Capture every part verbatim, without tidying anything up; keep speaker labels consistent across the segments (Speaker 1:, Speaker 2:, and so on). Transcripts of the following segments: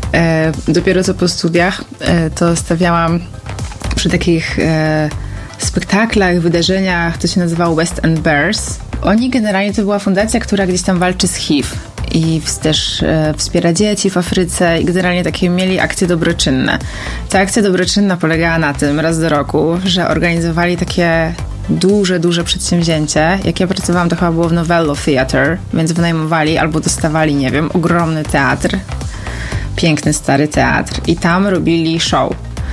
Speaker 1: E, dopiero co po studiach e, to stawiałam przy takich e, spektaklach, wydarzeniach, to się nazywało West End Bears. Oni generalnie to była fundacja, która gdzieś tam walczy z H I V i też e, wspiera dzieci w Afryce i generalnie takie mieli akcje dobroczynne. Ta akcja dobroczynna polegała na tym raz do roku, że organizowali takie duże, duże przedsięwzięcie. Jak ja pracowałam, to chyba było w Novello Theatre, więc wynajmowali albo dostawali, nie wiem, ogromny teatr, piękny, stary teatr i tam robili show.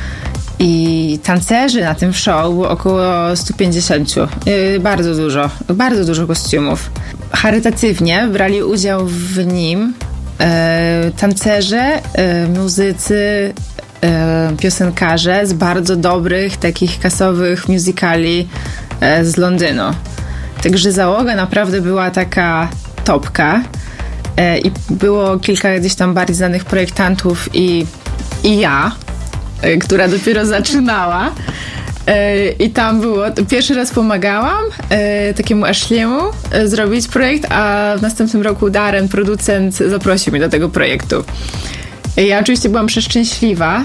Speaker 1: I tancerzy na tym show było około sto pięćdziesiąt. Yy, bardzo dużo, bardzo dużo kostiumów. Charytatywnie brali udział w nim yy, tancerze, yy, muzycy, yy, piosenkarze z bardzo dobrych, takich kasowych musicali yy, z Londynu. Także załoga naprawdę była taka topka yy, i było kilka gdzieś tam bardziej znanych projektantów i, i ja, która dopiero zaczynała. I tam było, pierwszy raz pomagałam takiemu Ashley'emu zrobić projekt, a w następnym roku Darren, producent, zaprosił mnie do tego projektu. Ja oczywiście byłam przeszczęśliwa,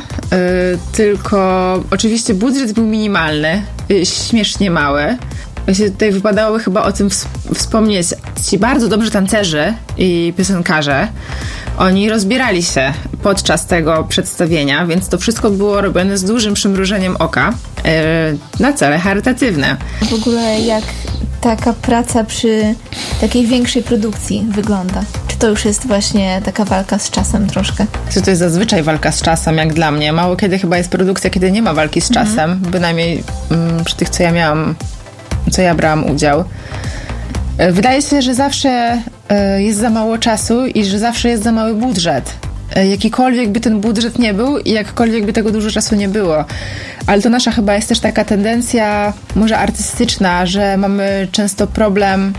Speaker 1: tylko oczywiście budżet był minimalny, śmiesznie mały. Właśnie tutaj wypadałoby chyba o tym wspomnieć. Ci bardzo dobrzy tancerzy i piosenkarze, oni rozbierali się podczas tego przedstawienia, więc to wszystko było robione z dużym przymrużeniem oka yy, na cele charytatywne.
Speaker 2: W ogóle jak taka praca przy takiej większej produkcji wygląda? Czy to już jest właśnie taka walka z czasem troszkę?
Speaker 1: To jest zazwyczaj walka z czasem, jak dla mnie. Mało kiedy chyba jest produkcja, kiedy nie ma walki z czasem. Mhm. Bynajmniej mm, przy tych, co ja miałam, co ja brałam udział. Wydaje się, że zawsze jest za mało czasu i że zawsze jest za mały budżet. Jakikolwiek by ten budżet nie był i jakkolwiek by tego dużo czasu nie było. Ale to nasza chyba jest też taka tendencja może artystyczna, że mamy często problem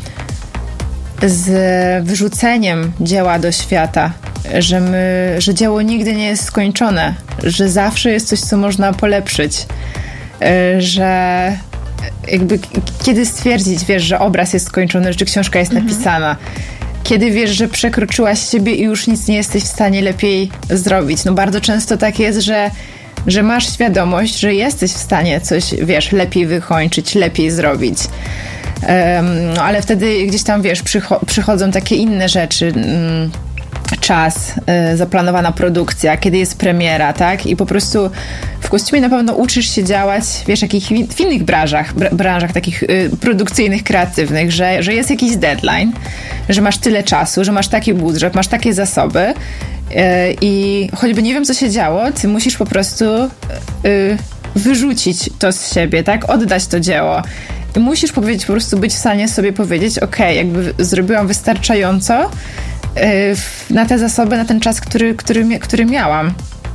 Speaker 1: z wyrzuceniem dzieła do świata. Że, my, że dzieło nigdy nie jest skończone. Że zawsze jest coś, co można polepszyć. Że jakby kiedy stwierdzić, wiesz, że obraz jest skończony, że książka jest mhm. napisana. Kiedy wiesz, że przekroczyłaś siebie i już nic nie jesteś w stanie lepiej zrobić. No bardzo często tak jest, że, że masz świadomość, że jesteś w stanie coś, wiesz, lepiej wykończyć, lepiej zrobić. Um, no ale wtedy gdzieś tam, wiesz, przycho- przychodzą takie inne rzeczy. Um, czas, y, zaplanowana produkcja, kiedy jest premiera, tak? I po prostu w kostiumie na pewno uczysz się działać, wiesz, jakich, w innych branżach, br- branżach takich y, produkcyjnych, kreatywnych, że, że jest jakiś deadline, że masz tyle czasu, że masz taki budżet, masz takie zasoby y, i choćby nie wiem, co się działo, ty musisz po prostu y, wyrzucić to z siebie, tak? Oddać to dzieło. I musisz powiedzieć, po prostu być w stanie sobie powiedzieć, okej, okay, jakby zrobiłam wystarczająco na te zasoby, na ten czas, który, który, który miałam.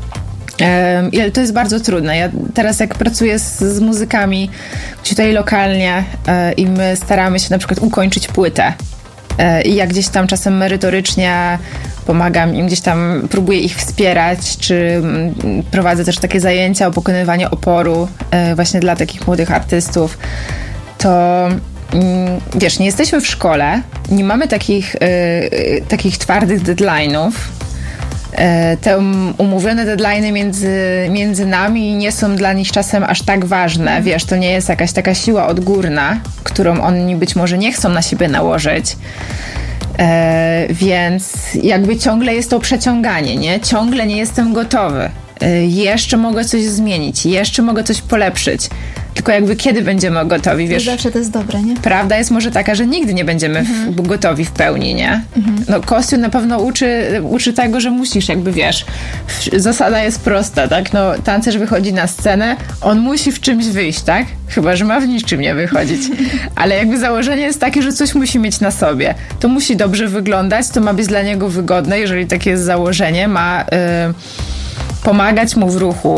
Speaker 1: I to jest bardzo trudne. Ja teraz jak pracuję z, z muzykami tutaj lokalnie i my staramy się na przykład ukończyć płytę i ja gdzieś tam czasem merytorycznie pomagam im, gdzieś tam próbuję ich wspierać, czy prowadzę też takie zajęcia o pokonywaniu oporu właśnie dla takich młodych artystów, to wiesz, nie jesteśmy w szkole, nie mamy takich, yy, takich twardych deadline'ów. Yy, te um, umówione deadline'y między, między nami nie są dla nich czasem aż tak ważne. Wiesz, to nie jest jakaś taka siła odgórna, którą oni być może nie chcą na siebie nałożyć. Yy, więc jakby ciągle jest to przeciąganie, nie? Ciągle nie jestem gotowy. Yy, jeszcze mogę coś zmienić, jeszcze mogę coś polepszyć. Tylko jakby kiedy będziemy gotowi, wiesz?
Speaker 2: Zawsze to jest dobre, nie?
Speaker 1: Prawda jest może taka, że nigdy nie będziemy mhm. w, gotowi w pełni, nie? Mhm. No kostium na pewno uczy, uczy tego, że musisz jakby, wiesz, zasada jest prosta, tak? No tancerz wychodzi na scenę, on musi w czymś wyjść, tak? Chyba, że ma w niczym nie wychodzić. Ale jakby założenie jest takie, że coś musi mieć na sobie. To musi dobrze wyglądać, to ma być dla niego wygodne, jeżeli takie jest założenie, ma y, pomagać mu w ruchu.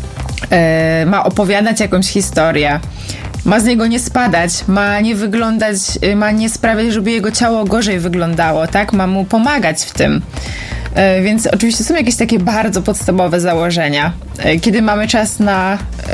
Speaker 1: Ma opowiadać jakąś historię, ma z niego nie spadać, ma nie wyglądać, ma nie sprawiać, żeby jego ciało gorzej wyglądało, tak? Ma mu pomagać w tym. Więc oczywiście są jakieś takie bardzo podstawowe założenia. Kiedy mamy czas na,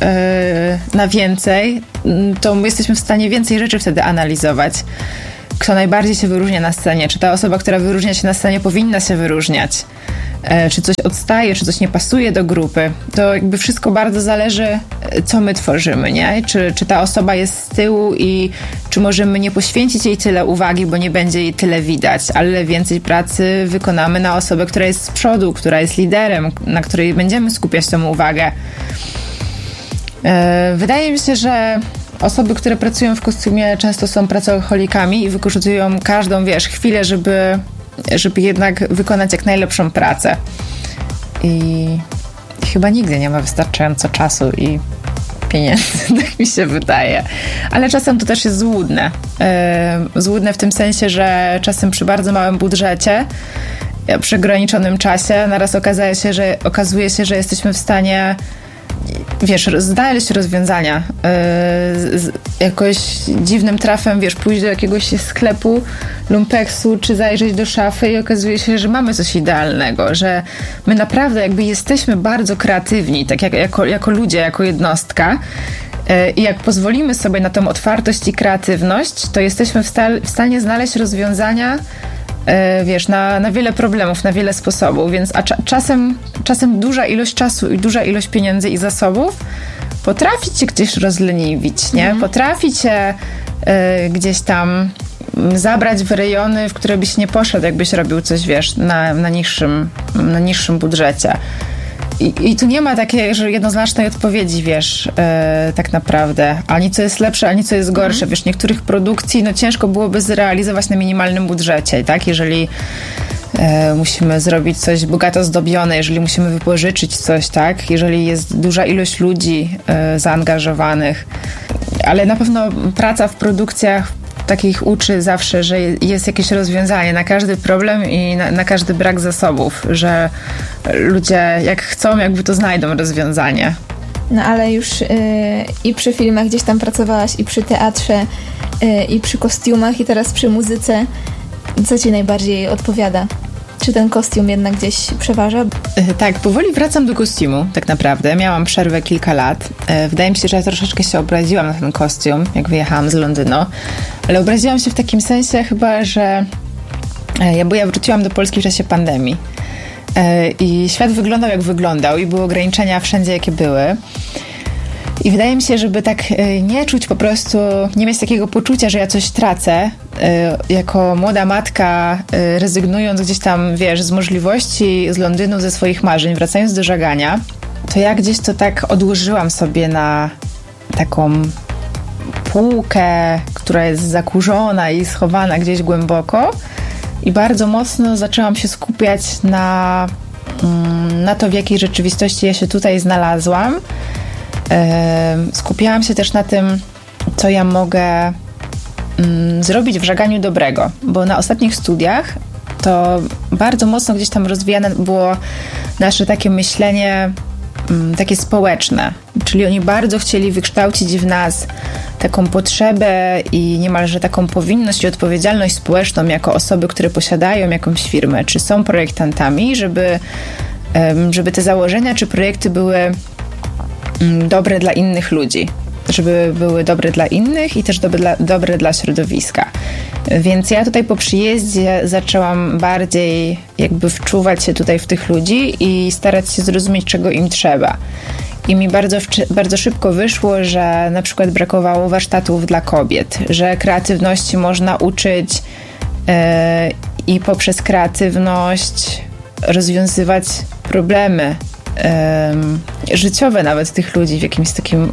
Speaker 1: na więcej, to jesteśmy w stanie więcej rzeczy wtedy analizować. Kto najbardziej się wyróżnia na scenie? Czy ta osoba, która wyróżnia się na scenie, powinna się wyróżniać? czy coś odstaje, czy coś nie pasuje do grupy. To jakby wszystko bardzo zależy, co my tworzymy, nie? Czy, czy ta osoba jest z tyłu i czy możemy nie poświęcić jej tyle uwagi, bo nie będzie jej tyle widać, ale więcej pracy wykonamy na osobę, która jest z przodu, która jest liderem, na której będziemy skupiać tą uwagę. Wydaje mi się, że osoby, które pracują w kostiumie, często są pracoholikami i wykorzystują każdą, wiesz, chwilę, żeby, żeby jednak wykonać jak najlepszą pracę. I chyba nigdy nie ma wystarczająco czasu i pieniędzy, tak mi się wydaje. Ale czasem to też jest złudne. Yy, złudne w tym sensie, że czasem przy bardzo małym budżecie, przy ograniczonym czasie, naraz okazuje się, że, okazuje się, że jesteśmy w stanie, wiesz, znaleźć rozwiązania. Yy, z, jakoś dziwnym trafem, wiesz, pójść do jakiegoś sklepu, lumpeksu, czy zajrzeć do szafy i okazuje się, że mamy coś idealnego, że my naprawdę jakby jesteśmy bardzo kreatywni, tak jak, jako, jako ludzie, jako jednostka. Yy, I jak pozwolimy sobie na tą otwartość i kreatywność, to jesteśmy w, sta- w stanie znaleźć rozwiązania, wiesz, na, na wiele problemów, na wiele sposobów, więc a cza- czasem, czasem duża ilość czasu i duża ilość pieniędzy i zasobów potrafi cię gdzieś rozleniwić, nie? Mhm. Potrafi cię y, gdzieś tam zabrać w rejony, w które byś nie poszedł, jakbyś robił coś, wiesz, na, na, niższym, na niższym budżecie. I, I tu nie ma takiej że jednoznacznej odpowiedzi, wiesz, yy, tak naprawdę. Ani co jest lepsze, ani co jest gorsze. Mm. Wiesz, niektórych produkcji no ciężko byłoby zrealizować na minimalnym budżecie, tak? Jeżeli yy, musimy zrobić coś bogato zdobione, jeżeli musimy wypożyczyć coś, tak? Jeżeli jest duża ilość ludzi yy, zaangażowanych. Ale na pewno praca w produkcjach takich uczy zawsze, że jest jakieś rozwiązanie na każdy problem i na, na każdy brak zasobów, że ludzie jak chcą, jakby to znajdą rozwiązanie.
Speaker 2: No ale już yy, i przy filmach gdzieś tam pracowałaś, i przy teatrze, yy, i przy kostiumach, i teraz przy muzyce. Co ci najbardziej odpowiada? Czy ten kostium jednak gdzieś przeważa?
Speaker 1: Tak, powoli wracam do kostiumu, tak naprawdę. Miałam przerwę kilka lat. Wydaje mi się, że ja troszeczkę się obraziłam na ten kostium, jak wyjechałam z Londynu. Ale obraziłam się w takim sensie chyba, że ja, bo ja wróciłam do Polski w czasie pandemii. I świat wyglądał jak wyglądał i były ograniczenia wszędzie, jakie były. I wydaje mi się, żeby tak nie czuć po prostu, nie mieć takiego poczucia, że ja coś tracę, jako młoda matka, rezygnując gdzieś tam, wiesz, z możliwości z Londynu, ze swoich marzeń, wracając do żagania, to ja gdzieś to tak odłożyłam sobie na taką półkę, która jest zakurzona i schowana gdzieś głęboko i bardzo mocno zaczęłam się skupiać na, na to, w jakiej rzeczywistości ja się tutaj znalazłam. Skupiałam się też na tym, co ja mogę mm, zrobić w żaganiu dobrego, bo na ostatnich studiach to bardzo mocno gdzieś tam rozwijane było nasze takie myślenie mm, takie społeczne, czyli oni bardzo chcieli wykształcić w nas taką potrzebę i niemalże taką powinność i odpowiedzialność społeczną jako osoby, które posiadają jakąś firmę, czy są projektantami, żeby, żeby te założenia czy projekty były dobre dla innych ludzi, żeby były dobre dla innych i też dobre dla, dobre dla środowiska. Więc ja tutaj po przyjeździe zaczęłam bardziej jakby wczuwać się tutaj w tych ludzi i starać się zrozumieć, czego im trzeba. I mi bardzo, bardzo szybko wyszło, że na przykład brakowało warsztatów dla kobiet, że kreatywności można uczyć yy, i poprzez kreatywność rozwiązywać problemy Um, życiowe nawet tych ludzi w jakimś takim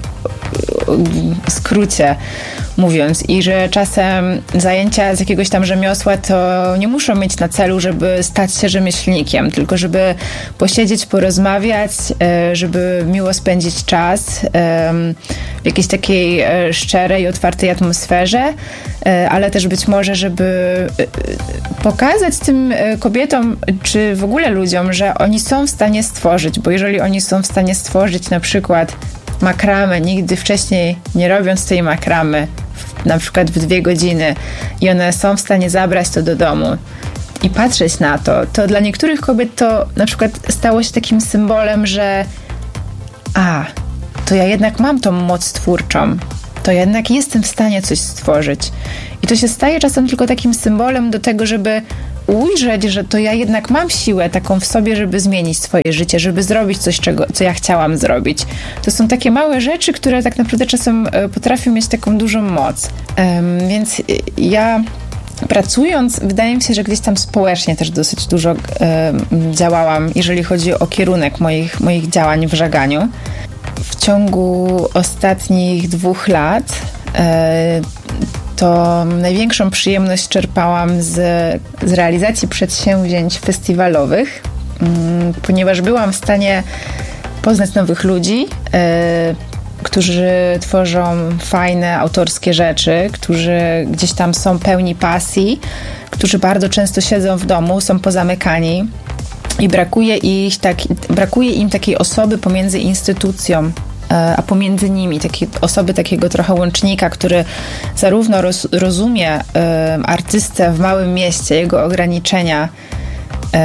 Speaker 1: skrócie mówiąc i że czasem zajęcia z jakiegoś tam rzemiosła to nie muszą mieć na celu, żeby stać się rzemieślnikiem, tylko żeby posiedzieć, porozmawiać, żeby miło spędzić czas w jakiejś takiej szczerej, otwartej atmosferze, ale też być może, żeby pokazać tym kobietom, czy w ogóle ludziom, że oni są w stanie stworzyć, bo jeżeli oni są w stanie stworzyć na przykład makramę, nigdy wcześniej nie robiąc tej makramy, na przykład w dwie godziny i one są w stanie zabrać to do domu i patrzeć na to, to dla niektórych kobiet to na przykład stało się takim symbolem, że a, to ja jednak mam tą moc twórczą, to ja jednak jestem w stanie coś stworzyć. I to się staje czasem tylko takim symbolem do tego, żeby ujrzeć, że to ja jednak mam siłę taką w sobie, żeby zmienić swoje życie, żeby zrobić coś, czego, co ja chciałam zrobić. To są takie małe rzeczy, które tak naprawdę czasem potrafią mieć taką dużą moc. Um, więc ja pracując, wydaje mi się, że gdzieś tam społecznie też dosyć dużo um, działałam, jeżeli chodzi o kierunek moich, moich działań w żaganiu. W ciągu ostatnich dwóch lat e, to największą przyjemność czerpałam z, z realizacji przedsięwzięć festiwalowych, mm, ponieważ byłam w stanie poznać nowych ludzi, e, którzy tworzą fajne, autorskie rzeczy, którzy gdzieś tam są pełni pasji, którzy bardzo często siedzą w domu, są pozamykani i brakuje, ich tak, brakuje im takiej osoby pomiędzy instytucją a pomiędzy nimi, takiej osoby, takiego trochę łącznika, który zarówno roz, rozumie y, artystę w małym mieście, jego ograniczenia y,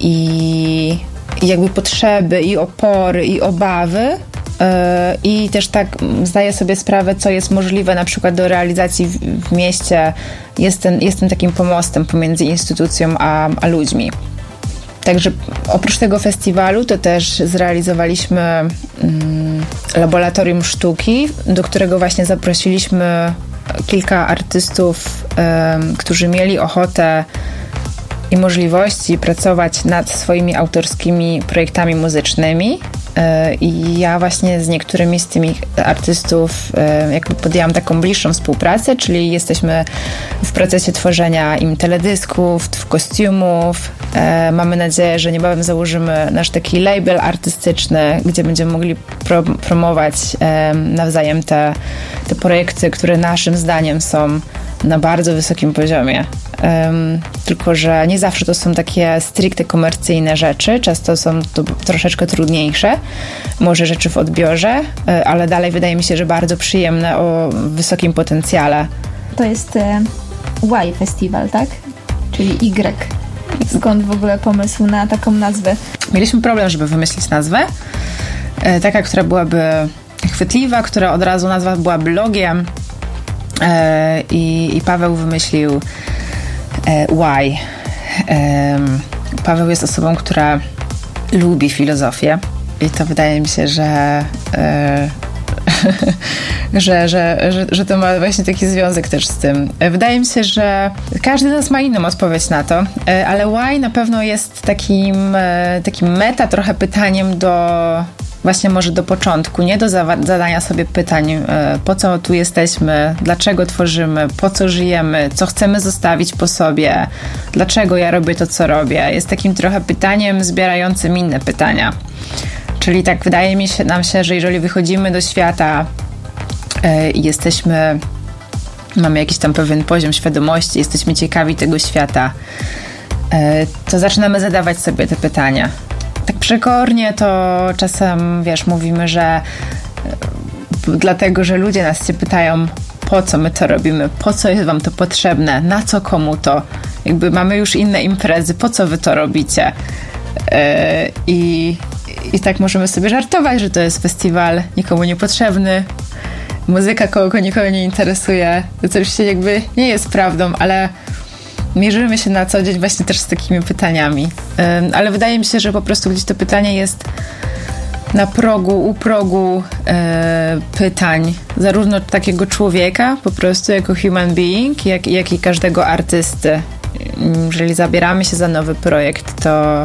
Speaker 1: i, i jakby potrzeby, i opory, i obawy, y, i też tak zdaje sobie sprawę, co jest możliwe na przykład do realizacji w, w mieście. Jestem, jestem takim pomostem pomiędzy instytucją a, a ludźmi. Także oprócz tego festiwalu to też zrealizowaliśmy mm, laboratorium sztuki, do którego właśnie zaprosiliśmy kilka artystów, y, którzy mieli ochotę i możliwości pracować nad swoimi autorskimi projektami muzycznymi. Y, I ja właśnie z niektórymi z tymi artystów y, jakby podjęłam taką bliższą współpracę, czyli jesteśmy w procesie tworzenia im teledysków, kostiumów. Y, mamy nadzieję, że niebawem założymy nasz taki label artystyczny, gdzie będziemy mogli pro, promować y, nawzajem te, te projekty, które naszym zdaniem są na bardzo wysokim poziomie. Um, tylko że nie zawsze to są takie stricte komercyjne rzeczy, często są to troszeczkę trudniejsze, może rzeczy w odbiorze, ale dalej wydaje mi się, że bardzo przyjemne, o wysokim potencjale.
Speaker 2: To jest e, Y Festiwal, tak? Czyli Y. Skąd w ogóle pomysł na taką nazwę?
Speaker 1: Mieliśmy problem, żeby wymyślić nazwę, e, taka, która byłaby chwytliwa, która od razu nazwa byłaby logiem, e, i, i Paweł wymyślił Y. Paweł jest osobą, która lubi filozofię i to wydaje mi się, że, że, że, że, że to ma właśnie taki związek też z tym. Wydaje mi się, że każdy z nas ma inną odpowiedź na to, ale Y na pewno jest takim, takim meta trochę pytaniem do właśnie może do początku, nie do zadania sobie pytań, po co tu jesteśmy, dlaczego tworzymy, po co żyjemy, co chcemy zostawić po sobie, dlaczego ja robię to, co robię. Jest takim trochę pytaniem zbierającym inne pytania. Czyli tak wydaje mi się, nam się, że jeżeli wychodzimy do świata i jesteśmy, mamy jakiś tam pewien poziom świadomości, jesteśmy ciekawi tego świata, to zaczynamy zadawać sobie te pytania. Tak przekornie to czasem, wiesz, mówimy, że dlatego, że ludzie nas się pytają, po co my to robimy, po co jest wam to potrzebne, na co komu to, jakby mamy już inne imprezy, po co wy to robicie. Yy, i, I tak możemy sobie żartować, że to jest festiwal nikomu niepotrzebny, muzyka kogo nikogo nie interesuje, to oczywiście jakby nie jest prawdą, ale mierzymy się na co dzień właśnie też z takimi pytaniami. Yy, ale wydaje mi się, że po prostu gdzieś to pytanie jest na progu, u progu yy, pytań zarówno takiego człowieka po prostu jako human being, jak, jak i każdego artysty. Jeżeli zabieramy się za nowy projekt, to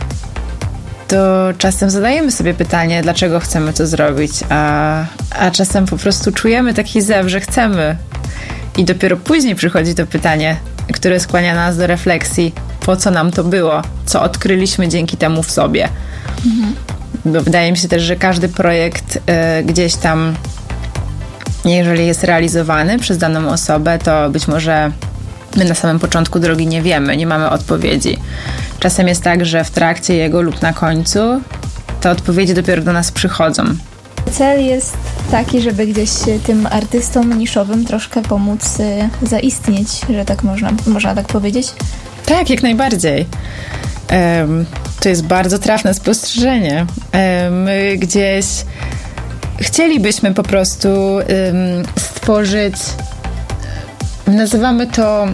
Speaker 1: to czasem zadajemy sobie pytanie, dlaczego chcemy to zrobić, a, a czasem po prostu czujemy taki zew, że chcemy. I dopiero później przychodzi to pytanie, które skłania nas do refleksji, po co nam to było, co odkryliśmy dzięki temu w sobie. Mhm. Bo wydaje mi się też, że każdy projekt y, gdzieś tam, jeżeli jest realizowany przez daną osobę, to być może my na samym początku drogi nie wiemy, nie mamy odpowiedzi. Czasem jest tak, że w trakcie jego lub na końcu te odpowiedzi dopiero do nas przychodzą.
Speaker 2: Cel jest taki, żeby gdzieś tym artystom niszowym troszkę pomóc zaistnieć, że tak można, można tak powiedzieć.
Speaker 1: Tak, jak najbardziej. Um, to jest bardzo trafne spostrzeżenie. Um, my gdzieś chcielibyśmy po prostu um, stworzyć, nazywamy to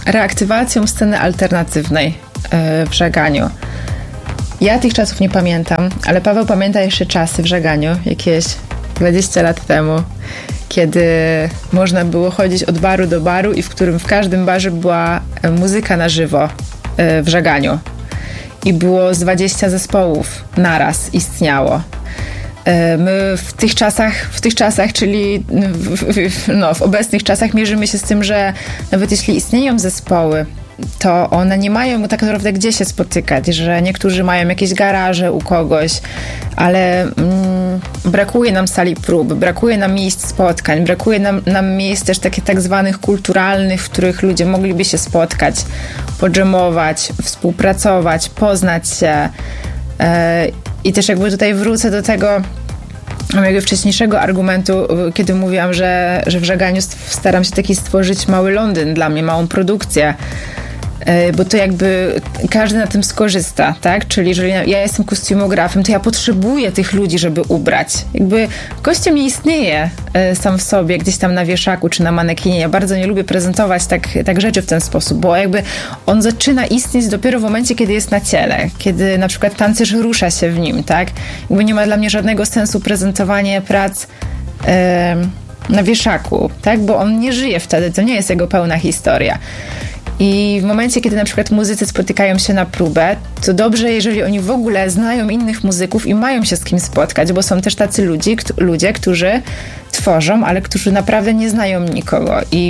Speaker 1: reaktywacją sceny alternatywnej w Żaganiu. Ja tych czasów nie pamiętam, ale Paweł pamięta jeszcze czasy w Żaganiu, jakieś dwadzieścia lat temu, kiedy można było chodzić od baru do baru i w którym w każdym barze była muzyka na żywo w Żaganiu. I było z dwadzieścia zespołów naraz istniało. My w tych czasach, w tych czasach, czyli w, w, no, w obecnych czasach mierzymy się z tym, że nawet jeśli istnieją zespoły, to one nie mają tak naprawdę gdzie się spotykać, że niektórzy mają jakieś garaże u kogoś, ale mm, brakuje nam sali prób, brakuje nam miejsc spotkań, brakuje nam, nam miejsc też takich tak zwanych kulturalnych, w których ludzie mogliby się spotkać, podżemować, współpracować, poznać się. Yy, I też jakby tutaj wrócę do tego mojego wcześniejszego argumentu, kiedy mówiłam, że, że w Żaganiu staram się taki stworzyć mały Londyn dla mnie, małą produkcję, bo to jakby każdy na tym skorzysta, tak? Czyli jeżeli ja jestem kostiumografem, to ja potrzebuję tych ludzi, żeby ubrać. Jakby kostium nie istnieje sam w sobie, gdzieś tam na wieszaku czy na manekinie. Ja bardzo nie lubię prezentować tak, tak rzeczy w ten sposób, bo jakby on zaczyna istnieć dopiero w momencie, kiedy jest na ciele, kiedy na przykład tancerz rusza się w nim, tak? Jakby nie ma dla mnie żadnego sensu prezentowanie prac yy, na wieszaku, tak? Bo on nie żyje wtedy, to nie jest jego pełna historia. I w momencie, kiedy na przykład muzycy spotykają się na próbę, to dobrze, jeżeli oni w ogóle znają innych muzyków i mają się z kim spotkać, bo są też tacy ludzie, ludzie którzy tworzą, ale którzy naprawdę nie znają nikogo i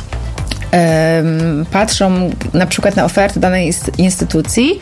Speaker 1: um, patrzą na przykład na ofertę danej instytucji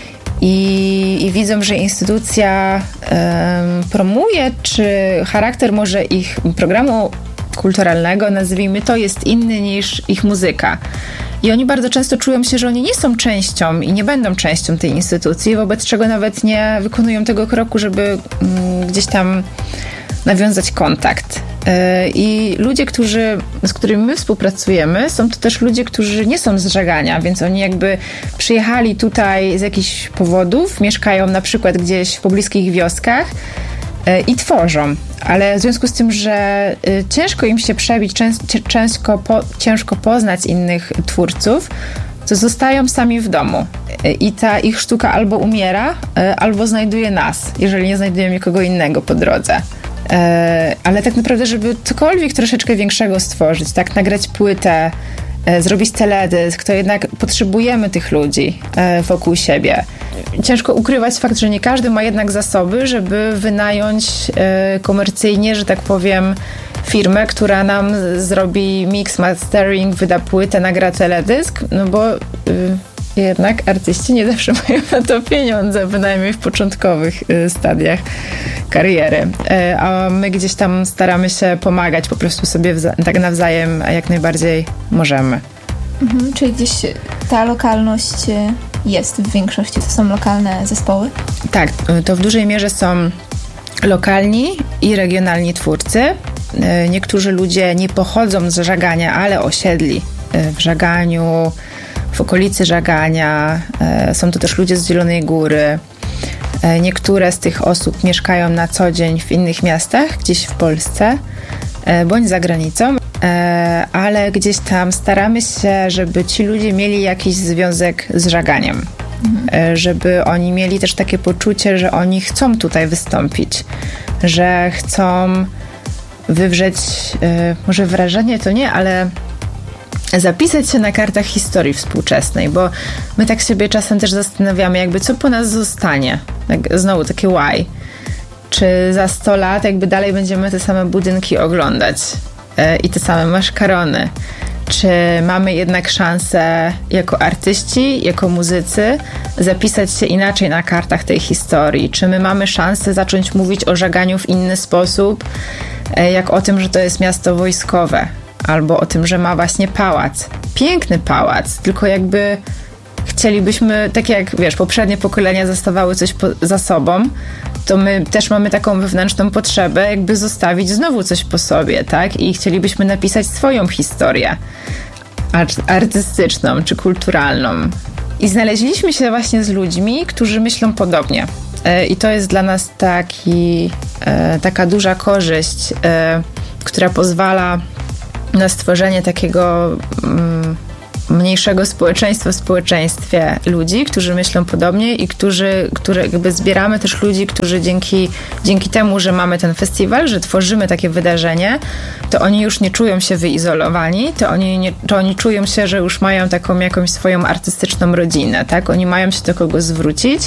Speaker 1: i, i widzą, że instytucja um, promuje, czy charakter może ich programu kulturalnego, nazwijmy to, jest inny niż ich muzyka. I oni bardzo często czują się, że oni nie są częścią i nie będą częścią tej instytucji, wobec czego nawet nie wykonują tego kroku, żeby mm, gdzieś tam nawiązać kontakt. Yy, I ludzie, którzy, z którymi my współpracujemy, są to też ludzie, którzy nie są z Żagania, więc oni jakby przyjechali tutaj z jakichś powodów, mieszkają na przykład gdzieś w pobliskich wioskach i tworzą, ale w związku z tym, że ciężko im się przebić, ciężko, po, ciężko poznać innych twórców, to zostają sami w domu i ta ich sztuka albo umiera, albo znajduje nas, jeżeli nie znajdują nikogo innego po drodze. Ale tak naprawdę, żeby cokolwiek troszeczkę większego stworzyć, tak, nagrać płytę, zrobić teledysk, to jednak potrzebujemy tych ludzi wokół siebie. Ciężko ukrywać fakt, że nie każdy ma jednak zasoby, żeby wynająć komercyjnie, że tak powiem, firmę, która nam zrobi mix, mastering, wyda płytę, nagra teledysk, no bo jednak artyści nie zawsze mają na to pieniądze, bynajmniej w początkowych stadiach kariery. A my gdzieś tam staramy się pomagać po prostu sobie wza- tak nawzajem, a jak najbardziej możemy.
Speaker 2: Mhm, czyli gdzieś ta lokalność jest w większości, to są lokalne zespoły?
Speaker 1: Tak, to w dużej mierze są lokalni i regionalni twórcy. Niektórzy ludzie nie pochodzą z Żagania, ale osiedli w Żaganiu, w okolicy Żagania. Są to też ludzie z Zielonej Góry. Niektóre z tych osób mieszkają na co dzień w innych miastach, gdzieś w Polsce, bądź za granicą, ale gdzieś tam staramy się, żeby ci ludzie mieli jakiś związek z Żaganiem. Mhm. Żeby oni mieli też takie poczucie, że oni chcą tutaj wystąpić, że chcą wywrzeć, może wrażenie to nie, ale zapisać się na kartach historii współczesnej, bo my tak sobie czasem też zastanawiamy, jakby co po nas zostanie. Tak, znowu takie why. Czy za sto lat jakby dalej będziemy te same budynki oglądać yy, i te same maszkarony? Czy mamy jednak szansę jako artyści, jako muzycy zapisać się inaczej na kartach tej historii? Czy my mamy szansę zacząć mówić o Żaganiu w inny sposób, yy, jak o tym, że to jest miasto wojskowe? Albo o tym, że ma właśnie pałac. Piękny pałac, tylko jakby chcielibyśmy, tak jak wiesz, poprzednie pokolenia zostawały coś po, za sobą, to my też mamy taką wewnętrzną potrzebę, jakby zostawić znowu coś po sobie, tak? I chcielibyśmy napisać swoją historię artystyczną czy kulturalną. I znaleźliśmy się właśnie z ludźmi, którzy myślą podobnie. I to jest dla nas taki, taka duża korzyść, która pozwala na stworzenie takiego mniejszego społeczeństwa w społeczeństwie ludzi, którzy myślą podobnie i którzy, które jakby zbieramy też ludzi, którzy dzięki, dzięki temu, że mamy ten festiwal, że tworzymy takie wydarzenie, to oni już nie czują się wyizolowani, to oni, nie, to oni czują się, że już mają taką jakąś swoją artystyczną rodzinę, tak? Oni mają się do kogo zwrócić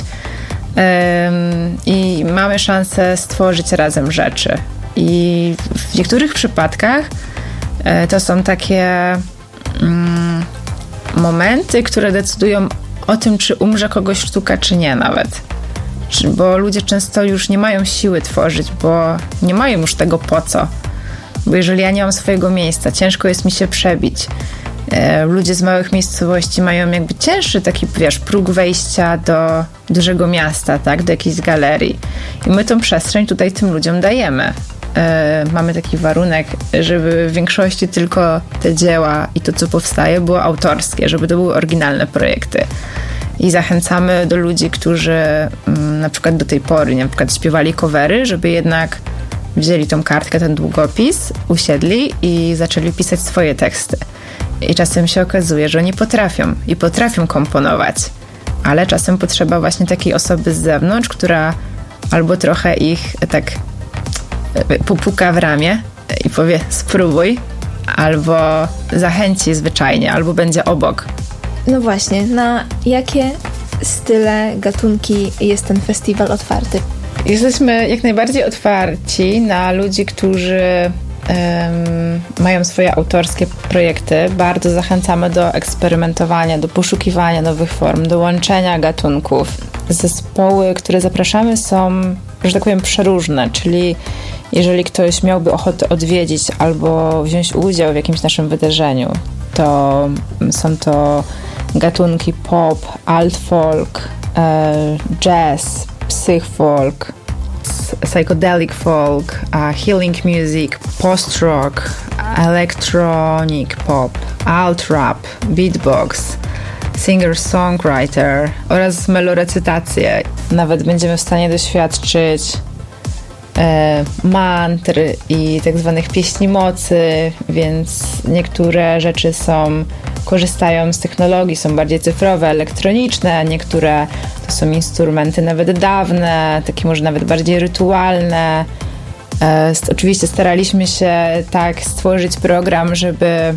Speaker 1: ym, i mamy szansę stworzyć razem rzeczy. I w niektórych przypadkach y, to są takie mm, momenty, które decydują o tym, czy umrze kogoś sztuka, czy nie nawet. Bo ludzie często już nie mają siły tworzyć, bo nie mają już tego po co. Bo jeżeli ja nie mam swojego miejsca, ciężko jest mi się przebić. Ludzie z małych miejscowości mają jakby cięższy taki, wiesz, próg wejścia do dużego miasta, tak, do jakiejś galerii. I my tą przestrzeń tutaj tym ludziom dajemy. Mamy taki warunek, żeby w większości tylko te dzieła i to, co powstaje, było autorskie, żeby to były oryginalne projekty. I zachęcamy do ludzi, którzy na przykład do tej pory na przykład śpiewali covery, żeby jednak wzięli tą kartkę, ten długopis, usiedli i zaczęli pisać swoje teksty. I czasem się okazuje, że oni potrafią i potrafią komponować, ale czasem potrzeba właśnie takiej osoby z zewnątrz, która albo trochę ich tak popuka w ramię i powie spróbuj, albo zachęci zwyczajnie, albo będzie obok.
Speaker 2: No właśnie, na jakie style, gatunki jest ten festiwal otwarty?
Speaker 1: Jesteśmy jak najbardziej otwarci na ludzi, którzy um, mają swoje autorskie projekty. Bardzo zachęcamy do eksperymentowania, do poszukiwania nowych form, do łączenia gatunków. Zespoły, które zapraszamy, są, że tak powiem, przeróżne, czyli jeżeli ktoś miałby ochotę odwiedzić albo wziąć udział w jakimś naszym wydarzeniu, to są to gatunki pop, alt folk, jazz, psych folk, psychedelic folk, healing music, post rock, electronic pop, alt rap, beatbox, singer-songwriter oraz melorecytacje. Nawet będziemy w stanie doświadczyć e, mantr i tak zwanych pieśni mocy, więc niektóre rzeczy są, korzystają z technologii, są bardziej cyfrowe, elektroniczne, a niektóre to są instrumenty nawet dawne, takie może nawet bardziej rytualne. E, oczywiście staraliśmy się tak stworzyć program, żeby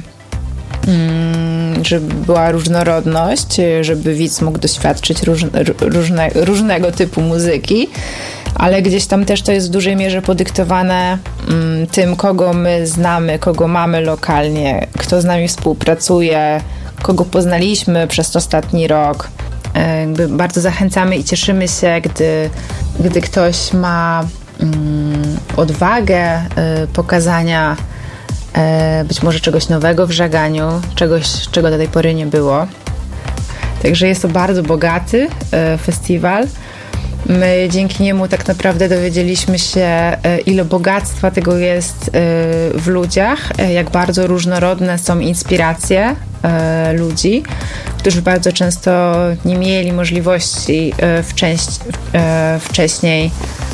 Speaker 1: żeby była różnorodność, żeby widz mógł doświadczyć różne, różne, różnego typu muzyki, ale gdzieś tam też to jest w dużej mierze podyktowane um, tym, kogo my znamy, kogo mamy lokalnie, kto z nami współpracuje, kogo poznaliśmy przez ostatni rok. Jakby bardzo zachęcamy i cieszymy się, gdy, gdy ktoś ma um, odwagę y, pokazania być może czegoś nowego w żaganiu, czegoś, czego do tej pory nie było. Także jest to bardzo bogaty festiwal. My dzięki niemu tak naprawdę dowiedzieliśmy się, ile bogactwa tego jest w ludziach, jak bardzo różnorodne są inspiracje ludzi, którzy bardzo często nie mieli możliwości wcześniej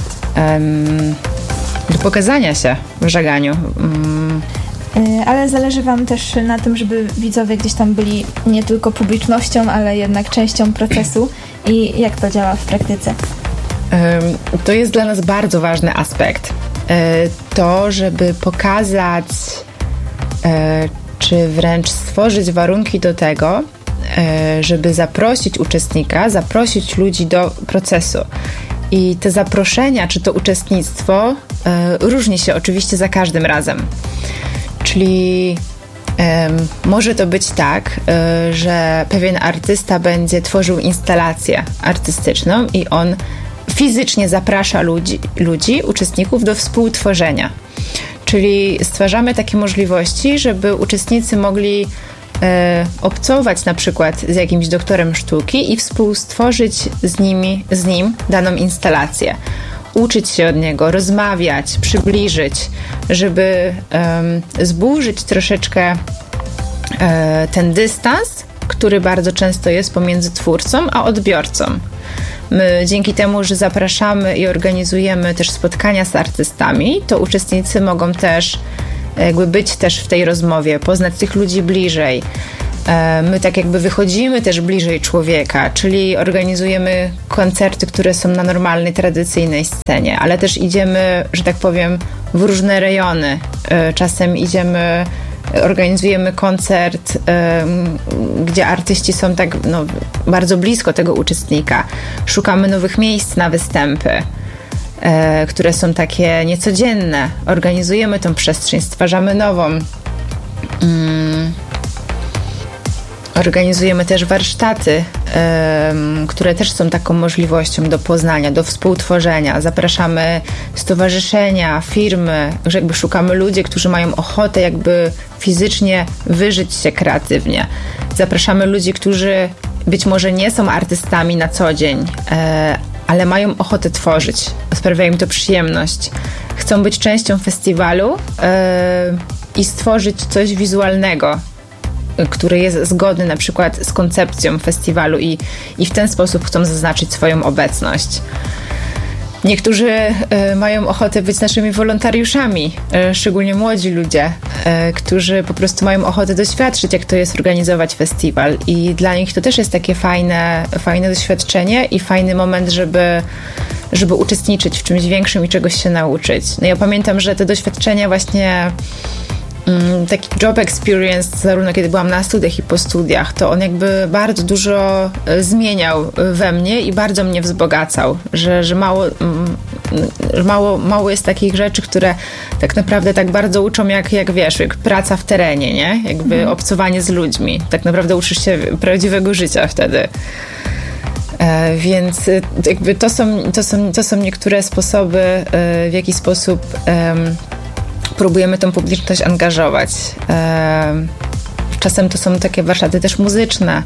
Speaker 1: do pokazania się w żaganiu.
Speaker 2: Ale zależy wam też na tym, żeby widzowie gdzieś tam byli nie tylko publicznością, ale jednak częścią procesu. I jak to działa w praktyce?
Speaker 1: To jest dla nas bardzo ważny aspekt. To, żeby pokazać, czy wręcz stworzyć warunki do tego, żeby zaprosić uczestnika, zaprosić ludzi do procesu. I te zaproszenia, czy to uczestnictwo różni się oczywiście za każdym razem. Czyli um, może to być tak, y, że pewien artysta będzie tworzył instalację artystyczną i on fizycznie zaprasza ludzi, ludzi, uczestników do współtworzenia. Czyli stwarzamy takie możliwości, żeby uczestnicy mogli y, obcować na przykład z jakimś doktorem sztuki i współstworzyć z, nimi, z nim daną instalację. Uczyć się od niego, rozmawiać, przybliżyć, żeby um, zburzyć troszeczkę um, ten dystans, który bardzo często jest pomiędzy twórcą a odbiorcą. My dzięki temu, że zapraszamy i organizujemy też spotkania z artystami, to uczestnicy mogą też jakby być też w tej rozmowie, poznać tych ludzi bliżej. My tak jakby wychodzimy też bliżej człowieka, czyli organizujemy koncerty, które są na normalnej, tradycyjnej scenie, ale też idziemy, że tak powiem, w różne rejony. Czasem idziemy, organizujemy koncert, gdzie artyści są tak no, bardzo blisko tego uczestnika. Szukamy nowych miejsc na występy, które są takie niecodzienne. Organizujemy tą przestrzeń, stwarzamy nową. Organizujemy też warsztaty, um, które też są taką możliwością do poznania, do współtworzenia. Zapraszamy stowarzyszenia, firmy, że jakby szukamy ludzi, którzy mają ochotę jakby fizycznie wyżyć się kreatywnie. Zapraszamy ludzi, którzy być może nie są artystami na co dzień, e, ale mają ochotę tworzyć. Sprawia im to przyjemność. Chcą być częścią festiwalu e, i stworzyć coś wizualnego, który jest zgodny na przykład z koncepcją festiwalu i, i w ten sposób chcą zaznaczyć swoją obecność. Niektórzy y, mają ochotę być naszymi wolontariuszami, y, szczególnie młodzi ludzie, y, którzy po prostu mają ochotę doświadczyć, jak to jest organizować festiwal i dla nich to też jest takie fajne, fajne doświadczenie i fajny moment, żeby, żeby uczestniczyć w czymś większym i czegoś się nauczyć. No ja pamiętam, że te doświadczenia właśnie taki job experience, zarówno kiedy byłam na studiach i po studiach, to on jakby bardzo dużo zmieniał we mnie i bardzo mnie wzbogacał, że, że mało, że mało, mało jest takich rzeczy, które tak naprawdę tak bardzo uczą, jak, jak wiesz, jak praca w terenie, nie? Jakby mhm. obcowanie z ludźmi. Tak naprawdę uczysz się prawdziwego życia wtedy. E, więc jakby to są, to są, to są niektóre sposoby, e, w jaki sposób e, próbujemy tą publiczność angażować. Czasem to są takie warsztaty też muzyczne,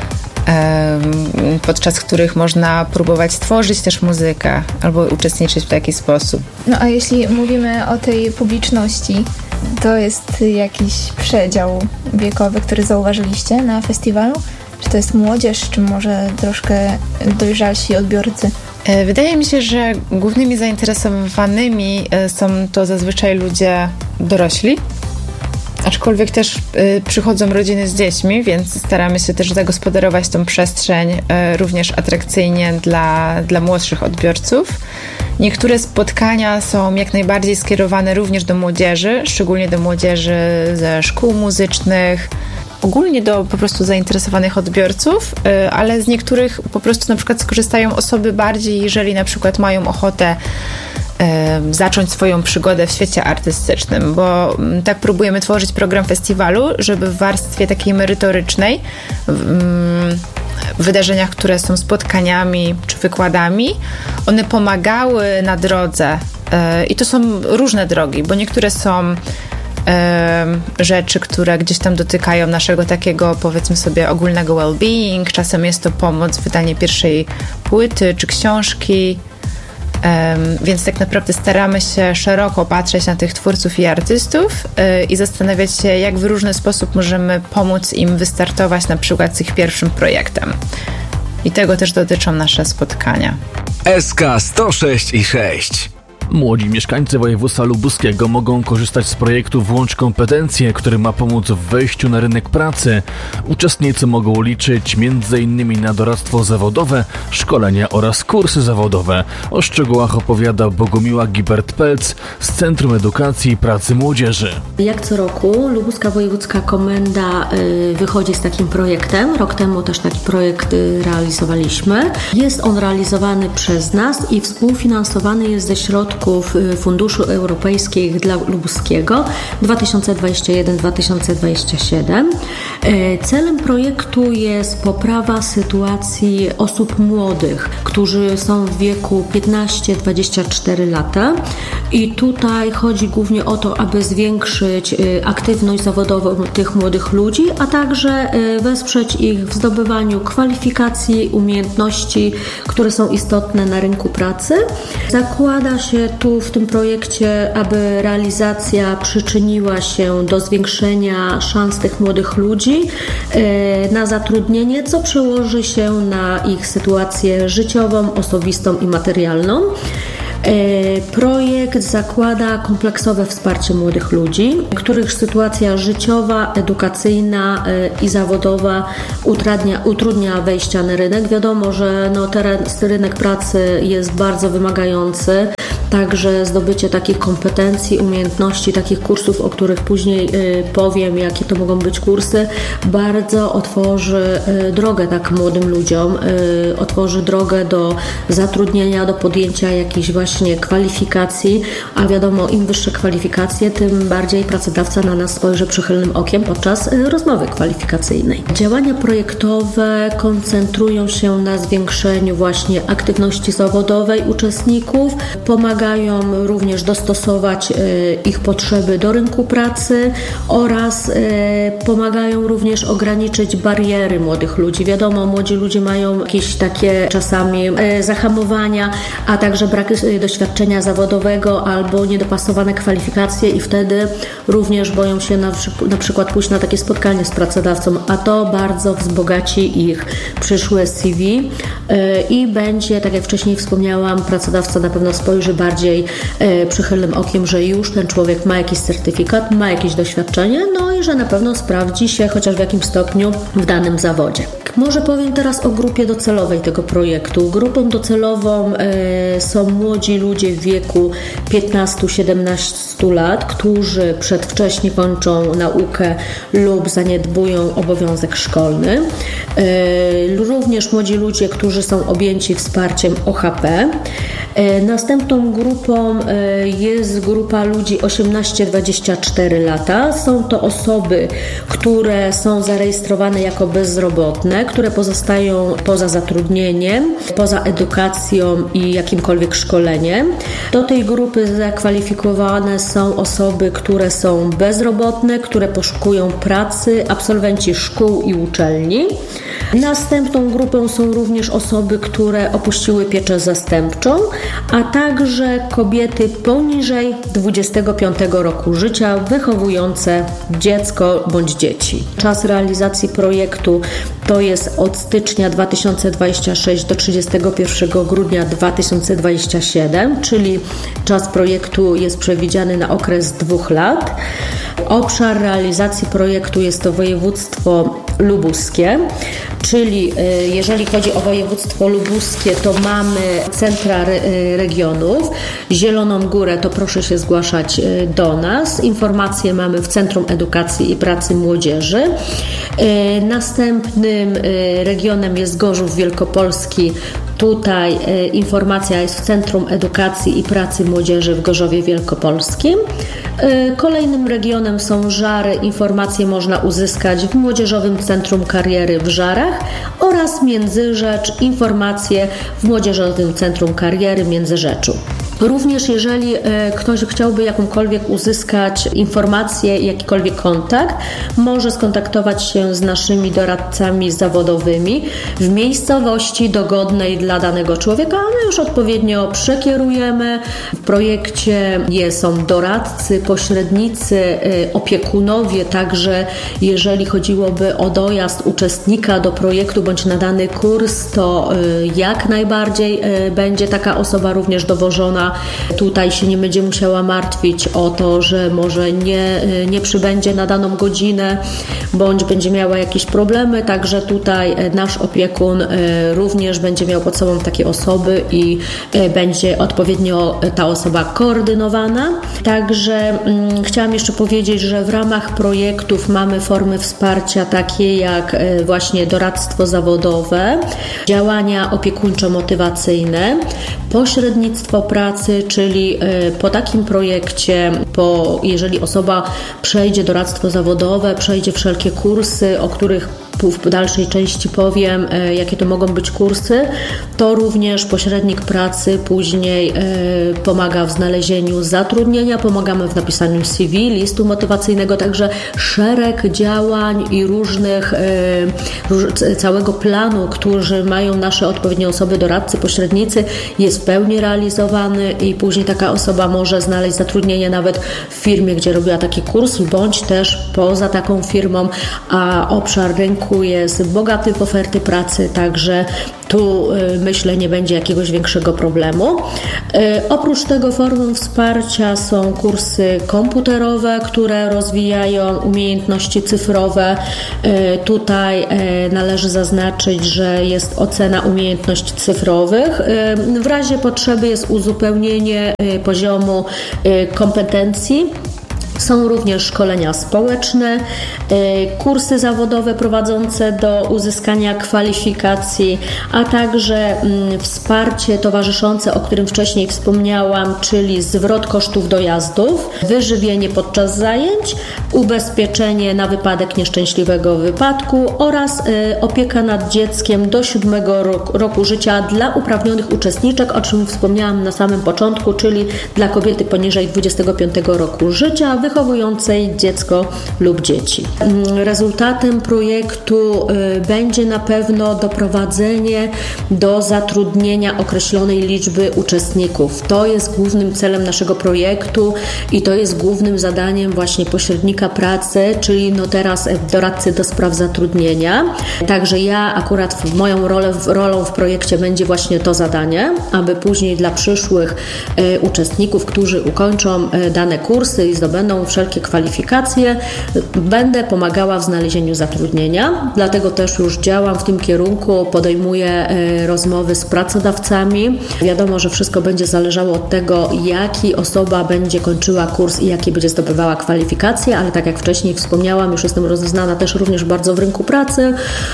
Speaker 1: podczas których można próbować stworzyć też muzykę albo uczestniczyć w taki sposób.
Speaker 2: No a jeśli mówimy o tej publiczności, to jest jakiś przedział wiekowy, który zauważyliście na festiwalu? Czy to jest młodzież, czy może troszkę dojrzalsi odbiorcy?
Speaker 1: Wydaje mi się, że głównymi zainteresowanymi są to zazwyczaj ludzie dorośli, aczkolwiek też przychodzą rodziny z dziećmi, więc staramy się też zagospodarować tą przestrzeń również atrakcyjnie dla, dla młodszych odbiorców. Niektóre spotkania są jak najbardziej skierowane również do młodzieży, szczególnie do młodzieży ze szkół muzycznych, ogólnie do po prostu zainteresowanych odbiorców, ale z niektórych po prostu na przykład skorzystają osoby bardziej, jeżeli na przykład mają ochotę zacząć swoją przygodę w świecie artystycznym, bo tak próbujemy tworzyć program festiwalu, żeby w warstwie takiej merytorycznej, w wydarzeniach, które są spotkaniami czy wykładami, one pomagały na drodze i to są różne drogi, bo niektóre są rzeczy, które gdzieś tam dotykają naszego takiego, powiedzmy sobie, ogólnego well-being. Czasem jest to pomoc, wydanie pierwszej płyty czy książki, więc tak naprawdę staramy się szeroko patrzeć na tych twórców i artystów i zastanawiać się, jak w różny sposób możemy pomóc im wystartować na przykład z ich pierwszym projektem. I tego też dotyczą nasze spotkania.
Speaker 3: S K sto sześć i sześć.
Speaker 4: Młodzi mieszkańcy województwa lubuskiego mogą korzystać z projektu Włącz Kompetencje, który ma pomóc w wejściu na rynek pracy. Uczestnicy mogą liczyć między innymi na doradztwo zawodowe, szkolenia oraz kursy zawodowe. O szczegółach opowiada Bogumiła Gibert-Pelc z Centrum Edukacji i Pracy Młodzieży.
Speaker 5: Jak co roku Lubuska Wojewódzka Komenda y, wychodzi z takim projektem. Rok temu też taki projekt y, realizowaliśmy. Jest on realizowany przez nas i współfinansowany jest ze środków Funduszu Europejskich dla Lubuskiego dwa tysiące dwudziesty pierwszy do dwa tysiące dwudziestego siódmego. Celem projektu jest poprawa sytuacji osób młodych, którzy są w wieku piętnaście do dwudziestu czterech lat. I tutaj chodzi głównie o to, aby zwiększyć aktywność zawodową tych młodych ludzi, a także wesprzeć ich w zdobywaniu kwalifikacji, umiejętności, które są istotne na rynku pracy. Zakłada się tu w tym projekcie, aby realizacja przyczyniła się do zwiększenia szans tych młodych ludzi na zatrudnienie, co przełoży się na ich sytuację życiową, osobistą i materialną. Projekt zakłada kompleksowe wsparcie młodych ludzi, których sytuacja życiowa, edukacyjna i zawodowa utrudnia, utrudnia wejścia na rynek. Wiadomo, że no, teraz rynek pracy jest bardzo wymagający. Także zdobycie takich kompetencji, umiejętności, takich kursów, o których później y, powiem, jakie to mogą być kursy, bardzo otworzy y, drogę tak młodym ludziom, y, otworzy drogę do zatrudnienia, do podjęcia jakichś właśnie kwalifikacji, a wiadomo, im wyższe kwalifikacje, tym bardziej pracodawca na nas spojrzy przychylnym okiem podczas y, rozmowy kwalifikacyjnej. Działania projektowe koncentrują się na zwiększeniu właśnie aktywności zawodowej uczestników, pomagają również dostosować ich potrzeby do rynku pracy oraz pomagają również ograniczyć bariery młodych ludzi. Wiadomo, młodzi ludzie mają jakieś takie czasami zahamowania, a także brak doświadczenia zawodowego albo niedopasowane kwalifikacje i wtedy również boją się na, na przykład pójść na takie spotkanie z pracodawcą, a to bardzo wzbogaci ich przyszłe C V i będzie, tak jak wcześniej wspomniałam, pracodawca na pewno spojrzy bardziej e, przychylnym okiem, że już ten człowiek ma jakiś certyfikat, ma jakieś doświadczenie, no i że na pewno sprawdzi się chociaż w jakimś stopniu w danym zawodzie. Może powiem teraz o grupie docelowej tego projektu. Grupą docelową e, są młodzi ludzie w wieku piętnaście do siedemnastu lat, którzy przedwcześnie kończą naukę lub zaniedbują obowiązek szkolny. E, również młodzi ludzie, którzy są objęci wsparciem O H P. E, następną grupą e, jest grupa ludzi osiemnaście do dwudziestu czterech lat. Są to osoby, które są zarejestrowane jako bezrobotne, które pozostają poza zatrudnieniem, poza edukacją i jakimkolwiek szkoleniem. Do tej grupy zakwalifikowane są osoby, które są bezrobotne, które poszukują pracy, absolwenci szkół i uczelni. Następną grupą są również osoby, które opuściły pieczę zastępczą, a także kobiety poniżej dwudziestego piątego roku życia wychowujące dziecko bądź dzieci. Czas realizacji projektu to jest od stycznia dwa tysiące dwudziestego szóstego do trzydziestego pierwszego grudnia dwa tysiące dwudziestego siódmego, czyli czas projektu jest przewidziany na okres dwóch lat. Obszar realizacji projektu jest to województwo lubuskie, czyli jeżeli chodzi o województwo lubuskie, to mamy centra regionów. Zieloną Górę to proszę się zgłaszać do nas. Informacje mamy w Centrum Edukacji i Pracy Młodzieży. Następnym regionem jest Gorzów Wielkopolski. Tutaj e, informacja jest w Centrum Edukacji i Pracy Młodzieży w Gorzowie Wielkopolskim. E, kolejnym regionem są Żary. Informacje można uzyskać w Młodzieżowym Centrum Kariery w Żarach oraz Międzyrzecz. Informacje w Młodzieżowym Centrum Kariery Międzyrzeczu. Również jeżeli e, ktoś chciałby jakąkolwiek uzyskać informację, jakikolwiek kontakt, może skontaktować się z naszymi doradcami zawodowymi w miejscowości dogodnej dla danego człowieka, a my już odpowiednio przekierujemy. W projekcie są doradcy, pośrednicy, e, opiekunowie, także jeżeli chodziłoby o dojazd uczestnika do projektu bądź na dany kurs, to e, jak najbardziej e, będzie taka osoba również dowożona. Tutaj się nie będzie musiała martwić o to, że może nie, nie przybędzie na daną godzinę, bądź będzie miała jakieś problemy, także tutaj nasz opiekun również będzie miał pod sobą takie osoby i będzie odpowiednio ta osoba koordynowana. Także hmm, chciałam jeszcze powiedzieć, że w ramach projektów mamy formy wsparcia takie jak właśnie doradztwo zawodowe, działania opiekuńczo-motywacyjne, pośrednictwo pracy, czyli po takim projekcie, po, jeżeli osoba przejdzie doradztwo zawodowe, przejdzie wszelkie kursy, o których w dalszej części powiem, jakie to mogą być kursy, to również pośrednik pracy później pomaga w znalezieniu zatrudnienia, pomagamy w napisaniu C V, listu motywacyjnego, także szereg działań i różnych, całego planu, którzy mają nasze odpowiednie osoby, doradcy, pośrednicy, jest w pełni realizowany i później taka osoba może znaleźć zatrudnienie nawet w firmie, gdzie robiła taki kurs, bądź też poza taką firmą, a obszar rynku rynku jest bogaty w oferty pracy, także tu myślę nie będzie jakiegoś większego problemu. Oprócz tego formą wsparcia są kursy komputerowe, które rozwijają umiejętności cyfrowe. Tutaj należy zaznaczyć, że jest ocena umiejętności cyfrowych. W razie potrzeby jest uzupełnienie poziomu kompetencji. Są również szkolenia społeczne, kursy zawodowe prowadzące do uzyskania kwalifikacji, a także wsparcie towarzyszące, o którym wcześniej wspomniałam, czyli zwrot kosztów dojazdów, wyżywienie podczas zajęć, ubezpieczenie na wypadek nieszczęśliwego wypadku oraz opieka nad dzieckiem do siódmego roku życia dla uprawnionych uczestniczek, o czym wspomniałam na samym początku, czyli dla kobiety poniżej dwudziestego piątego roku życia, wychowującej dziecko lub dzieci. Rezultatem projektu będzie na pewno doprowadzenie do zatrudnienia określonej liczby uczestników. To jest głównym celem naszego projektu i to jest głównym zadaniem właśnie pośrednika pracy, czyli no teraz doradcy do spraw zatrudnienia. Także ja akurat w moją rolę, rolą w projekcie będzie właśnie to zadanie, aby później dla przyszłych uczestników, którzy ukończą dane kursy i zdobędą wszelkie kwalifikacje, będę pomagała w znalezieniu zatrudnienia. Dlatego też już działam w tym kierunku, podejmuję rozmowy z pracodawcami. Wiadomo, że wszystko będzie zależało od tego, jaki osoba będzie kończyła kurs i jakie będzie zdobywała kwalifikacje, ale tak jak wcześniej wspomniałam, już jestem rozeznana też również bardzo w rynku pracy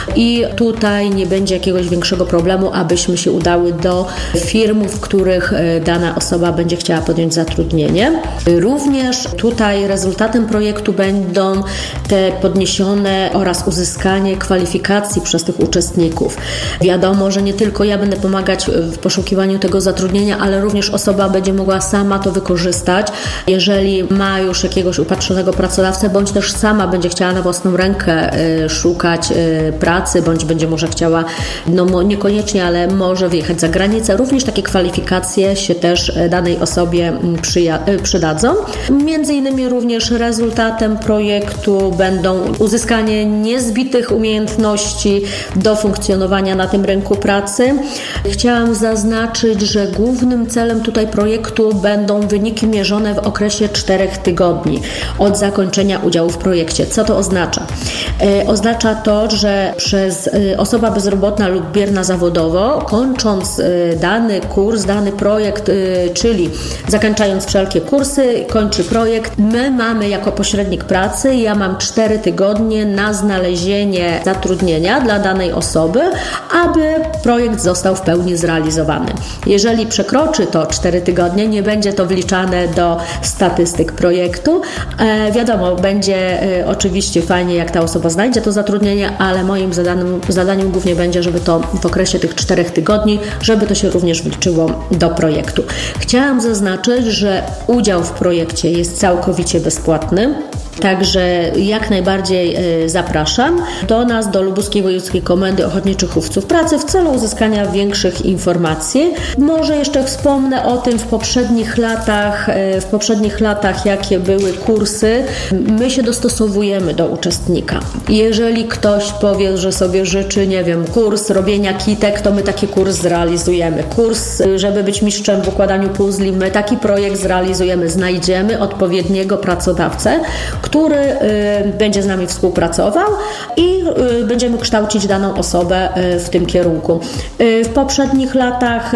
Speaker 5: i tutaj nie będzie jakiegoś większego problemu, abyśmy się udały do firm, w których dana osoba będzie chciała podjąć zatrudnienie. Również tutaj rezultatem projektu będą te podniesione oraz uzyskanie kwalifikacji przez tych uczestników. Wiadomo, że nie tylko ja będę pomagać w poszukiwaniu tego zatrudnienia, ale również osoba będzie mogła sama to wykorzystać, jeżeli ma już jakiegoś upatrzonego pracodawcę, bądź też sama będzie chciała na własną rękę szukać pracy, bądź będzie może chciała, no niekoniecznie, ale może wyjechać za granicę. Również takie kwalifikacje się też danej osobie przyja- przydadzą. Między innymi również rezultatem projektu będą uzyskanie niezbitych umiejętności do funkcjonowania na tym rynku pracy. Chciałam zaznaczyć, że głównym celem tutaj projektu będą wyniki mierzone w okresie czterech tygodni od zakończenia udziału w projekcie. Co to oznacza? E, oznacza to, że przez e, osoba bezrobotna lub bierna zawodowo, kończąc e, dany kurs, dany projekt, e, czyli zakończając wszelkie kursy, kończy projekt, my mamy jako pośrednik pracy, ja mam cztery tygodnie na znalezienie zatrudnienia dla danej osoby, aby projekt został w pełni zrealizowany. Jeżeli przekroczy to cztery tygodnie, nie będzie to wliczane do statystyk projektu. E, wiadomo, będzie e, oczywiście fajnie, jak ta osoba znajdzie to zatrudnienie, ale moim zadaniem, zadaniem głównie będzie, żeby to w okresie tych czterech tygodni, żeby to się również wliczyło do projektu. Chciałam zaznaczyć, że udział w projekcie jest całkowicie bezpłatny. Także jak najbardziej zapraszam do nas, do Lubuskiej Wojewódzkiej Komendy Ochotniczych Chówców Pracy w celu uzyskania większych informacji. Może jeszcze wspomnę o tym w poprzednich latach, w poprzednich latach jakie były kursy. My się dostosowujemy do uczestnika. Jeżeli ktoś powie, że sobie życzy, nie wiem, kurs robienia kitek, to my taki kurs zrealizujemy. Kurs, żeby być mistrzem w układaniu puzli, my taki projekt zrealizujemy. Znajdziemy odpowiedniego pracodawcę, który y, będzie z nami współpracował i y, będziemy kształcić daną osobę y, w tym kierunku. Y, w poprzednich latach y,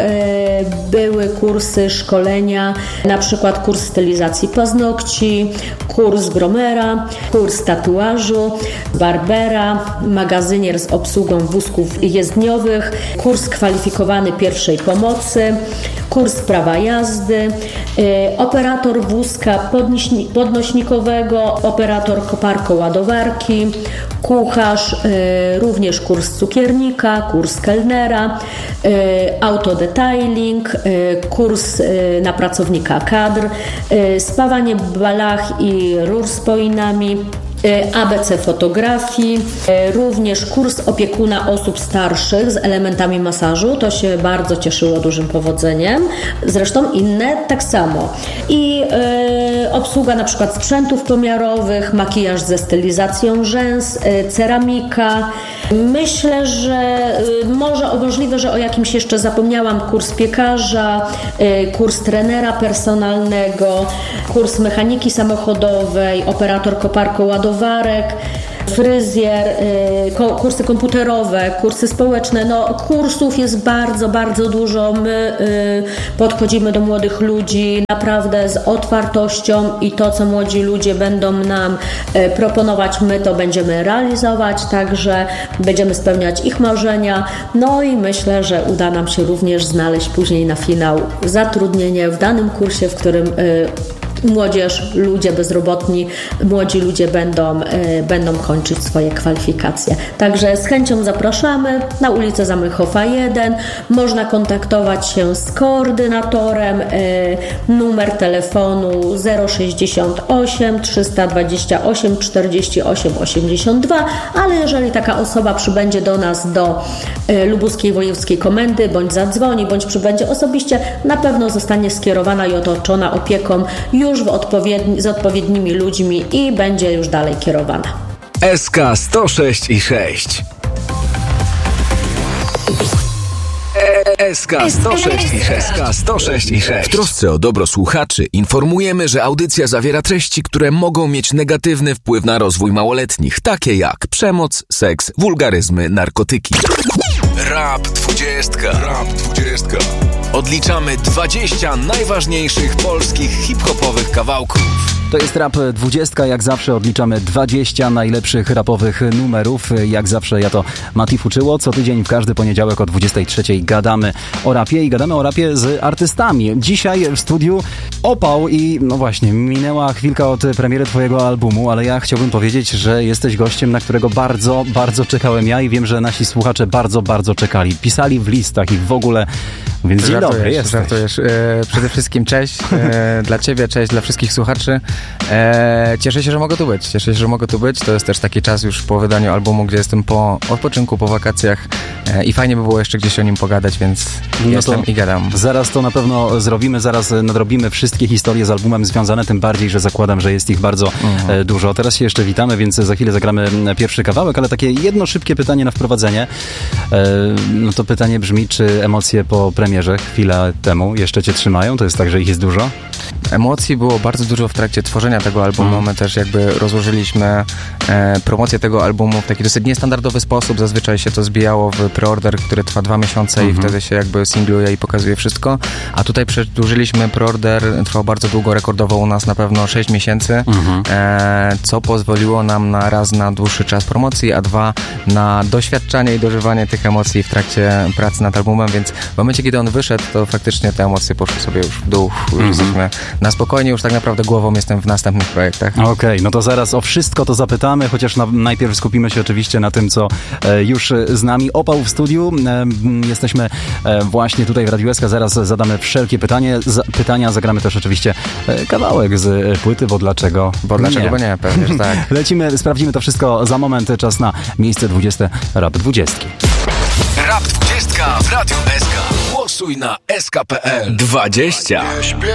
Speaker 5: były kursy, szkolenia, na przykład kurs stylizacji paznokci, kurs gromera, kurs tatuażu, barbera, magazynier z obsługą wózków jezdniowych, kurs kwalifikowany pierwszej pomocy, kurs prawa jazdy, y, operator wózka podnośni- podnośnikowego, operator koparko-ładowarki, kucharz, y, również kurs cukiernika, kurs kelnera, y, autodetailing, y, kurs y, na pracownika kadr, y, spawanie balach i rur z poinami, A B C fotografii, również kurs opiekuna osób starszych z elementami masażu. To się bardzo cieszyło dużym powodzeniem. Zresztą inne tak samo. I y, obsługa na przykład sprzętów pomiarowych, makijaż ze stylizacją rzęs, y, ceramika. Myślę, że y, może możliwe, że o jakimś jeszcze zapomniałam. Kurs piekarza, y, kurs trenera personalnego, kurs mechaniki samochodowej, operator koparko-ładowarek, fryzjer, y, kursy komputerowe, kursy społeczne. No, kursów jest bardzo, bardzo dużo. My y, podchodzimy do młodych ludzi naprawdę z otwartością i to, co młodzi ludzie będą nam y, proponować, my to będziemy realizować, także będziemy spełniać ich marzenia. No i myślę, że uda nam się również znaleźć później na finał zatrudnienie w danym kursie, w którym y, młodzież, ludzie bezrobotni, młodzi ludzie będą, y, będą kończyć swoje kwalifikacje. Także z chęcią zapraszamy na ulicę Zamenhofa jeden. Można kontaktować się z koordynatorem. Y, numer telefonu zero sześćdziesiąt osiem trzysta dwadzieścia osiem czterdzieści osiem osiemdziesiąt dwa, ale jeżeli taka osoba przybędzie do nas do y, Lubuskiej Wojewódzkiej Komendy, bądź zadzwoni, bądź przybędzie osobiście, na pewno zostanie skierowana i otoczona opieką już w odpowiedni, z odpowiednimi ludźmi i będzie już dalej kierowana.
Speaker 3: S K sto sześć i sześć. S K sto sześć i sześć. S K sto sześć i sześć.
Speaker 6: W trosce o dobro słuchaczy informujemy, że audycja zawiera treści, które mogą mieć negatywny wpływ na rozwój małoletnich, takie jak przemoc, seks, wulgaryzmy, narkotyki. Rap dwudziestka. Rap dwudziestka. Odliczamy dwadzieścia najważniejszych polskich hip-hopowych kawałków.
Speaker 7: To jest Rap dwudziestka, jak zawsze odliczamy dwadzieścia najlepszych rapowych numerów. Jak zawsze ja to Mati Fuczyło. Co tydzień w każdy poniedziałek o dwudziestej trzeciej gadamy o rapie i gadamy o rapie z artystami. Dzisiaj w studiu Opał i no właśnie, minęła chwilka od premiery twojego albumu, ale ja chciałbym powiedzieć, że jesteś gościem, na którego bardzo, bardzo czekałem ja i wiem, że nasi słuchacze bardzo, bardzo czekali. Pisali w listach i w ogóle, więc dzień
Speaker 8: żartujesz,
Speaker 7: dobry, jesteś.
Speaker 8: Żartujesz. E, przede wszystkim cześć e, dla ciebie, cześć dla wszystkich słuchaczy. E, cieszę się, że mogę tu być. Cieszę się, że mogę tu być. To jest też taki czas już po wydaniu albumu, gdzie jestem po odpoczynku, po wakacjach e, i fajnie by było jeszcze gdzieś o nim pogadać, więc no jestem i gadam.
Speaker 7: Zaraz to na pewno zrobimy, zaraz nadrobimy wszystkie historie z albumem związane, tym bardziej, że zakładam, że jest ich bardzo mhm. e, dużo. Teraz się jeszcze witamy, więc za chwilę zagramy pierwszy kawałek, ale takie jedno szybkie pytanie na wprowadzenie. E, no to pytanie brzmi, czy emocje po premierze chwilę temu jeszcze cię trzymają? To jest tak, że ich jest dużo?
Speaker 8: Emocji było bardzo dużo w trakcie tworzenia tego albumu. Mm. My też jakby rozłożyliśmy e, promocję tego albumu w taki dosyć niestandardowy sposób. Zazwyczaj się to zbijało w preorder, który trwa dwa miesiące mm-hmm. i wtedy się jakby singluje i pokazuje wszystko. A tutaj przedłużyliśmy preorder, trwał bardzo długo, rekordowo u nas na pewno sześć miesięcy, mm-hmm. e, co pozwoliło nam na raz na dłuższy czas promocji, a dwa na doświadczanie i dożywanie tych emocji w trakcie pracy nad albumem, więc w momencie, kiedy on wyszedł, to faktycznie te emocje poszły sobie już w dół. Mm-hmm. Jesteśmy na spokojnie, już tak naprawdę głową jestem w następnych projektach.
Speaker 7: Okej, okay, no to zaraz o wszystko to zapytamy, chociaż na, najpierw skupimy się oczywiście na tym, co e, już z nami. Opał w studiu. E, jesteśmy e, właśnie tutaj w Radiu S K. Zaraz zadamy wszelkie pytanie, za, pytania. Zagramy też oczywiście e, kawałek z e, płyty, bo dlaczego
Speaker 8: Bo dlaczego, nie. bo nie, pewnie, że tak.
Speaker 7: Lecimy, sprawdzimy to wszystko za moment. Czas na miejsce dwudzieste Rap dwudziestki.
Speaker 3: Rap dwudziestka w Radiu S K. Głosuj na S K kropka P L. dwadzieścia.